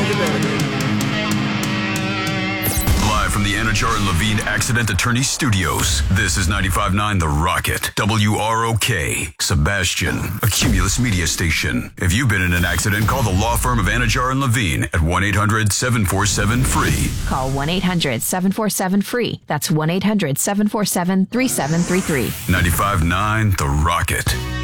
accountability. Live from the Anajar and Levine Accident Attorney Studios, this is 95.9 The Rocket, WROK, Sebastian, a Cumulus media station. If you've been in an accident, call the law firm of Anajar and Levine at 1-800-747-FREE. Call 1-800-747-FREE. That's 1-800-747-3733. 95.9 The Rocket.